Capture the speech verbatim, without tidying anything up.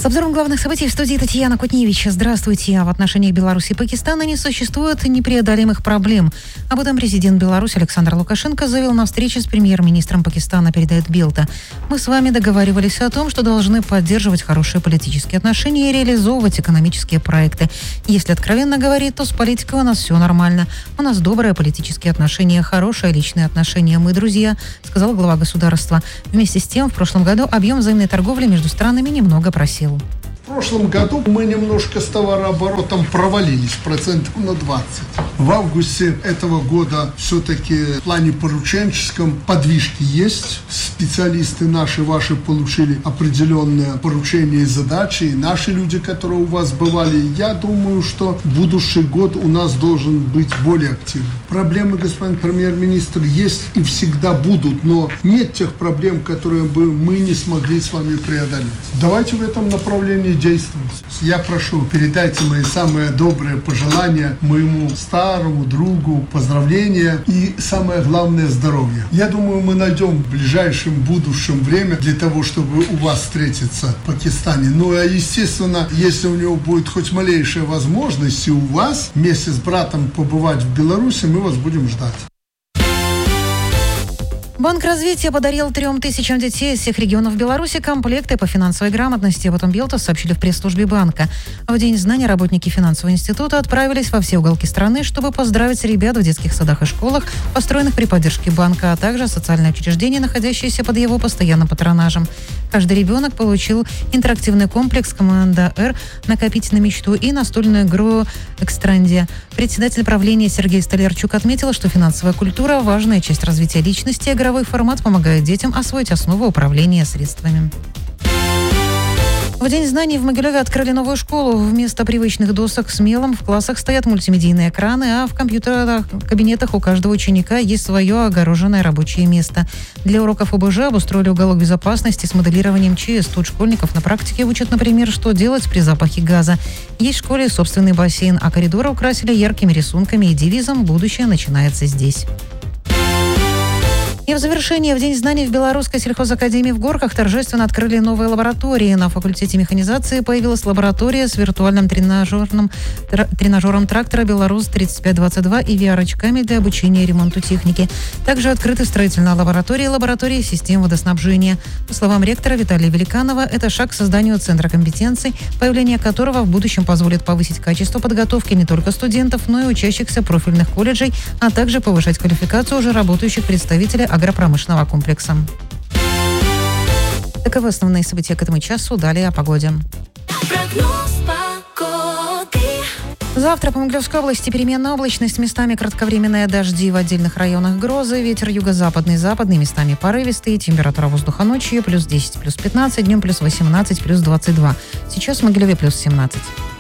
С обзором главных событий в студии Татьяна Кутневич. Здравствуйте. В отношениях Беларуси и Пакистана не существует непреодолимых проблем. Об этом президент Беларуси Александр Лукашенко заявил на встрече с премьер-министром Пакистана, передает Белта. Мы с вами договаривались о том, что должны поддерживать хорошие политические отношения и реализовывать экономические проекты. Если откровенно говорить, то с политикой у нас все нормально. У нас добрые политические отношения, хорошие личные отношения. Мы друзья, сказал глава государства. Вместе с тем, в прошлом году объем взаимной торговли между странами немного просел. В прошлом году мы немножко с товарооборотом провалились, процентов на двадцать. В августе этого года все-таки в плане порученческом подвижки есть. Специалисты наши, ваши получили определенные поручения и задачи. И наши люди, которые у вас бывали, я думаю, что будущий год у нас должен быть более активным. Проблемы, господин премьер-министр, есть и всегда будут, но нет тех проблем, которые бы мы не смогли с вами преодолеть. Давайте в этом направлении действовать. Я прошу, передайте мои самые добрые пожелания моему старому другу, поздравления и, самое главное, здоровья. Я думаю, мы найдем в ближайшем будущем время для того, чтобы у вас встретиться в Пакистане. Ну, а естественно, если у него будет хоть малейшая возможность и у вас вместе с братом побывать в Беларуси, мы вас будем ждать. Банк развития подарил трем тысячам детей из всех регионов Беларуси комплекты по финансовой грамотности. Об этом Белта сообщили в пресс-службе банка. В День знаний работники финансового института отправились во все уголки страны, чтобы поздравить ребят в детских садах и школах, построенных при поддержке банка, а также социальные учреждения, находящиеся под его постоянным патронажем. Каждый ребенок получил интерактивный комплекс «Команда Р», «Накопить на мечту» и настольную игру «Экстрандия». Председатель правления Сергей Столярчук отметил, что финансовая культура – важная часть развития личности. Игровой формат помогает детям освоить основы управления средствами. В День знаний в Могилеве открыли новую школу. Вместо привычных досок с мелом в классах стоят мультимедийные экраны, а в компьютерных кабинетах у каждого ученика есть свое огороженное рабочее место. Для уроков ОБЖ обустроили уголок безопасности с моделированием ЧС. Тут школьников на практике учат, например, что делать при запахе газа. Есть в школе собственный бассейн, а коридоры украсили яркими рисунками и девизом «Будущее начинается здесь». И в завершение, в День знаний в Белорусской сельхозакадемии в Горках торжественно открыли новые лаборатории. На факультете механизации появилась лаборатория с виртуальным тренажерным, тр, тренажером трактора «Беларусь тридцать пять двадцать два» и ви ар-очками для обучения и ремонту техники. Также открыты строительная лаборатория и лаборатория систем водоснабжения. По словам ректора Виталия Великанова, это шаг к созданию центра компетенций, появление которого в будущем позволит повысить качество подготовки не только студентов, но и учащихся профильных колледжей, а также повышать квалификацию уже работающих представителей агропромышленного комплекса. Таковы основные события к этому часу. Далее о погоде. Завтра по Могилевской области переменная облачность, местами кратковременные дожди, в отдельных районах грозы, ветер юго-западный, западный, местами порывистый, температура воздуха ночью плюс десять, плюс пятнадцать, днем плюс восемнадцать, плюс двадцать два. Сейчас в Могилеве плюс семнадцать.